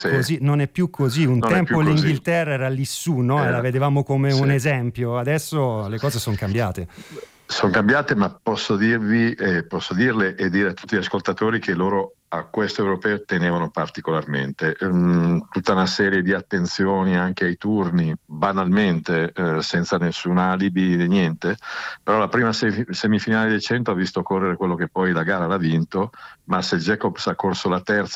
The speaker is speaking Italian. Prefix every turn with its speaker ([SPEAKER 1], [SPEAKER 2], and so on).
[SPEAKER 1] così, non è più così. Un tempo l'Inghilterra era lì su, no? E la vedevamo come un esempio. Adesso le cose sono cambiate.
[SPEAKER 2] Sono cambiate, ma posso dirle e dire a tutti gli ascoltatori che loro a questo europeo tenevano particolarmente. Tutta una serie di attenzioni anche ai turni, banalmente, senza nessun alibi, niente. Però la prima semifinale dei 100 ha visto correre quello che poi la gara l'ha vinto, Marcel Jacobs ha corso la terza